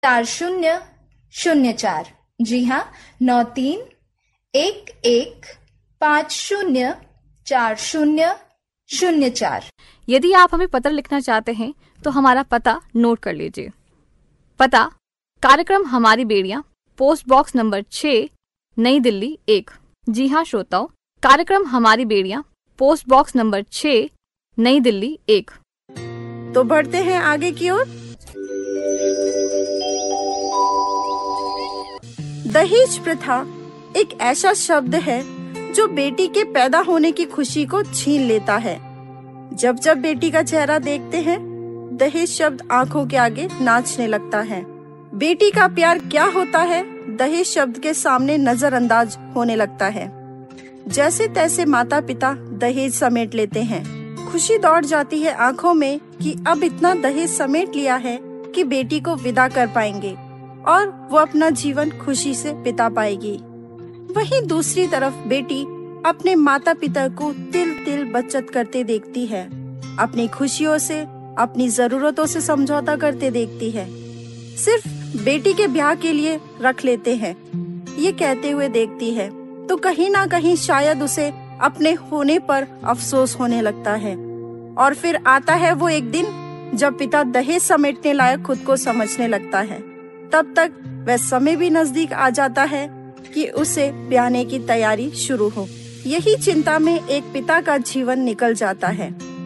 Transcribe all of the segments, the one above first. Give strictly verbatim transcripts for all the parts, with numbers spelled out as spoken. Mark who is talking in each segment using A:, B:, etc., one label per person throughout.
A: चार शून्य शून्य चार। जी हाँ, नौ तीन एक एक पाँच शून्य चार शून्य शून्य चार।
B: यदि आप हमें पत्र लिखना चाहते हैं तो हमारा पता नोट कर लीजिए। पता कार्यक्रम हमारी बेड़ियां, पोस्ट बॉक्स नंबर छः, नई दिल्ली एक। जी हाँ श्रोताओ, कार्यक्रम हमारी बेड़ियां, पोस्ट बॉक्स नंबर छः, नई दिल्ली एक।
C: तो बढ़ते हैं आगे की ओर। दहेज प्रथा एक ऐसा शब्द है जो बेटी के पैदा होने की खुशी को छीन लेता है। जब जब बेटी का चेहरा देखते हैं, दहेज शब्द आंखों के आगे नाचने लगता है। बेटी का प्यार क्या होता है, दहेज शब्द के सामने नजरअंदाज होने लगता है। जैसे तैसे माता पिता दहेज समेट लेते हैं। खुशी दौड़ जाती है आंखों में कि अब इतना दहेज समेट लिया है कि बेटी को विदा कर पाएंगे और वो अपना जीवन खुशी से बिता पाएगी। वहीं दूसरी तरफ बेटी अपने माता पिता को तिल तिल बचत करते देखती है, अपनी खुशियों से, अपनी जरूरतों से समझौता करते देखती है। सिर्फ बेटी के ब्याह के लिए रख लेते हैं, ये कहते हुए देखती है तो कहीं ना कहीं शायद उसे अपने होने पर अफसोस होने लगता है। और फिर आता है वो एक दिन जब पिता दहेज समेटने लायक खुद को समझने लगता है। तब तक वह समय भी नजदीक आ जाता है कि उसे ब्याहने की तैयारी शुरू हो। यही चिंता में एक पिता का जीवन निकल जाता है।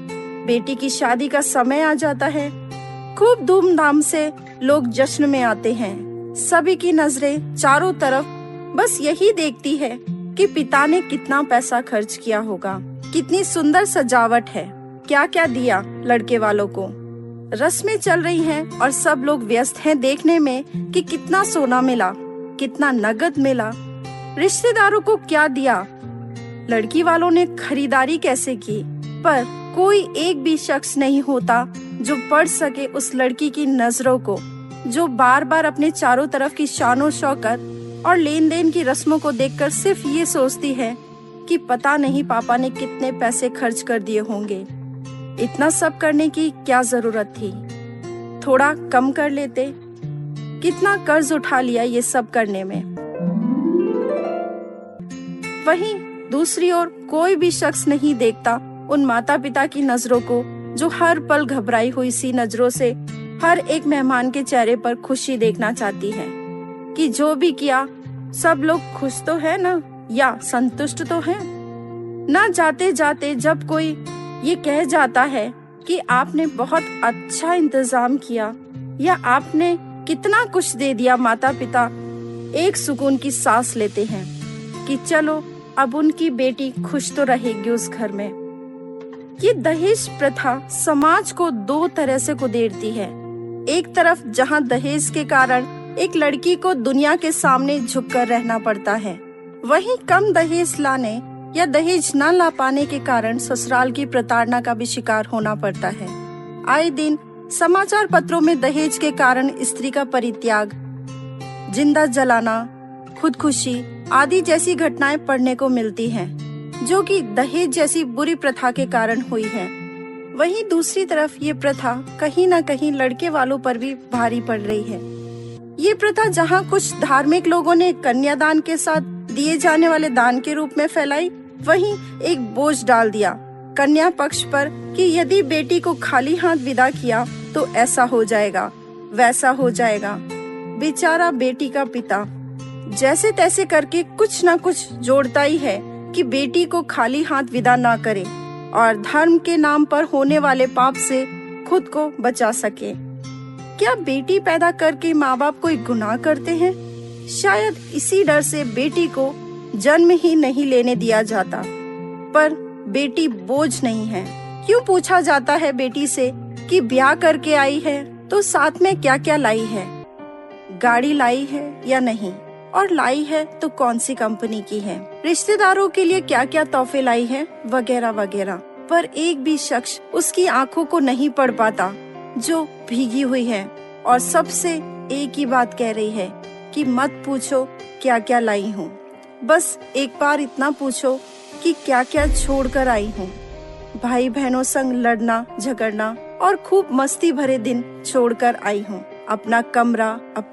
C: बेटी की शादी का समय आ जाता है। खूब धूमधाम से लोग जश्न में आते हैं। सभी की नजरें चारों तरफ बस यही देखती है कि पिता ने कितना पैसा खर्च किया होगा, कितनी सुंदर सजावट है, क्या क्या दिया लड़के वालों को। रस्में चल रही हैं और सब लोग व्यस्त हैं देखने में कि कितना सोना मिला, कितना नगद मिला, रिश्तेदारों को क्या दिया, लड़की वालों ने खरीदारी कैसे की। पर कोई एक भी शख्स नहीं होता जो पढ़ सके उस लड़की की नजरों को, जो बार बार अपने चारों तरफ की शानो शौकत और लेन देन की रस्मों को देखकर सिर्फ ये सोचती है कि पता नहीं पापा ने कितने पैसे खर्च कर दिए होंगे। इतना सब करने की क्या जरूरत थी, थोड़ा कम कर लेते। कितना कर्ज उठा लिया ये सब करने में। वहीं दूसरी ओर कोई भी शख्स नहीं देखता उन माता पिता की नजरों को, जो हर पल घबराई हुई सी नजरों से हर एक मेहमान के चेहरे पर खुशी देखना चाहती है कि जो भी किया सब लोग खुश तो है ना, या संतुष्ट तो है ना। जाते जाते जब कोई ये कह जाता है कि आपने बहुत अच्छा इंतजाम किया या आपने कितना कुछ दे दिया, माता पिता एक सुकून की सांस लेते हैं कि चलो अब उनकी बेटी खुश तो रहेगी उस घर में। ये दहेज प्रथा समाज को दो तरह से कुदेरती है। एक तरफ जहां दहेज के कारण एक लड़की को दुनिया के सामने झुककर रहना पड़ता है, वहीं कम दहेज लाने या दहेज न ला पाने के कारण ससुराल की प्रताड़ना का भी शिकार होना पड़ता है। आए दिन समाचार पत्रों में दहेज के कारण स्त्री का परित्याग, जिंदा जलाना, खुदकुशी आदि जैसी घटनाएं पढ़ने को मिलती हैं, जो कि दहेज जैसी बुरी प्रथा के कारण हुई है। वहीं दूसरी तरफ ये प्रथा कहीं न कहीं लड़के वालों पर भी भारी पड़ रही है। ये प्रथा जहां कुछ धार्मिक लोगों ने कन्यादान के साथ दिए जाने वाले दान के रूप में फैलाई, वहीं एक बोझ डाल दिया कन्या पक्ष पर कि यदि बेटी को खाली हाथ विदा किया तो ऐसा हो जाएगा, वैसा हो जाएगा। बेचारा बेटी का पिता जैसे तैसे करके कुछ न कुछ जोड़ता ही है कि बेटी को खाली हाथ विदा ना करे और धर्म के नाम पर होने वाले पाप से खुद को बचा सके। क्या बेटी पैदा करके माँ बाप कोई गुनाह करते हैं? शायद इसी डर से बेटी को जन्म ही नहीं लेने दिया जाता। पर बेटी बोझ नहीं है। क्यों पूछा जाता है बेटी से कि ब्याह करके आई है तो साथ में क्या क्या लाई है, गाड़ी लाई है या नहीं, और लाई है तो कौन सी कंपनी की है, रिश्तेदारों के लिए क्या क्या तोहफे लाई है, वगैरह वगैरह। पर एक भी शख्स उसकी आंखों को नहीं पढ़ पाता जो भीगी हुई है और सबसे एक ही बात कह रही है कि मत पूछो क्या क्या लाई हूँ, बस एक बार इतना पूछो कि क्या क्या छोड़ कर आई हूँ। भाई बहनों संग लड़ना झगड़ना और खूब मस्ती भरे दिन छोड़कर आई हूँ। अपना कमरा, अपना